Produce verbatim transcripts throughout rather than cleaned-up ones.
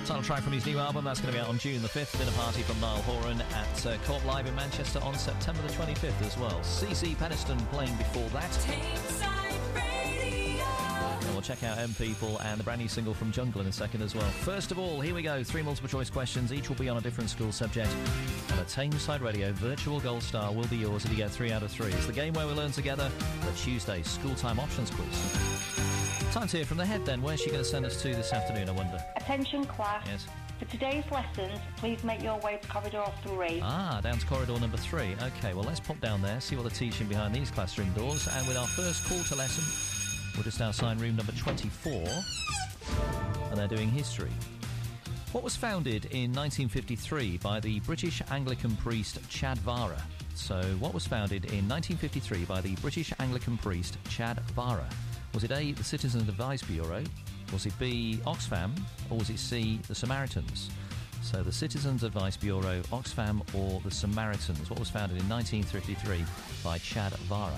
Title track from his new album, that's going to be out on June the fifth. Dinner party from Niall Horan at uh, Corp Live in Manchester on September the twenty-fifth as well. C C Peniston playing before that. Tameside Radio. And we'll check out M People and the brand new single from Jungle in a second as well. First of all, here we go. Three multiple choice questions. Each will be on a different school subject. And a Tameside Radio virtual gold star will be yours if you get three out of three. It's the game where we learn together the Tuesday school time options quiz. Time to hear from the head then. Where's she going to send us to this afternoon, I wonder? Attention class. Yes. For today's lessons, please make your way to corridor three. Ah, down to corridor number three. OK, well, let's pop down there, see what they're teaching behind these classroom doors. And with our first call to lesson, we're just outside room number twenty-four. And they're doing history. What was founded in nineteen fifty-three by the British Anglican priest Chad Vara? So, what was founded in nineteen fifty-three by the British Anglican priest Chad Vara? Was it A, the Citizens Advice Bureau? Was it B, Oxfam? Or was it C, the Samaritans? So the Citizens Advice Bureau, Oxfam or the Samaritans. What was founded in nineteen fifty-three by Chad Vara?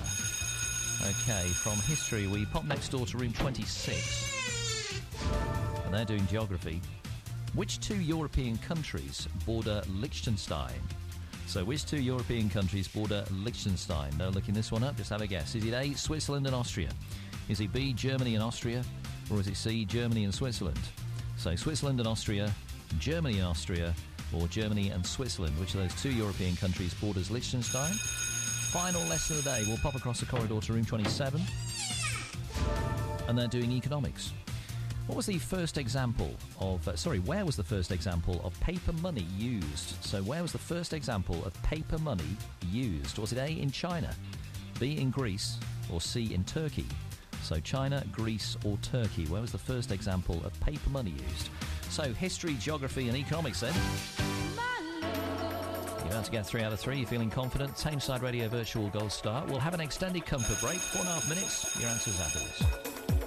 OK, from history we pop next door to room twenty-six. And they're doing geography. Which two European countries border Liechtenstein? So which two European countries border Liechtenstein? No looking this one up, just have a guess. Is it A, Switzerland and Austria? Is it B, Germany and Austria? Or is it C, Germany and Switzerland? So Switzerland and Austria, Germany and Austria, or Germany and Switzerland. Which of those two European countries borders Liechtenstein? Final lesson of the day. We'll pop across the corridor to room twenty-seven. And they're doing economics. What was the first example of... Uh, sorry, where was the first example of paper money used? So where was the first example of paper money used? Was it A, in China, B, in Greece, or C, in Turkey? So China, Greece or Turkey. Where was the first example of paper money used? So history, geography and economics then. You're about to get three out of three. You're feeling confident. Tameside Radio Virtual Gold Star. We'll have an extended comfort break. Four and a half minutes. Your answers after this.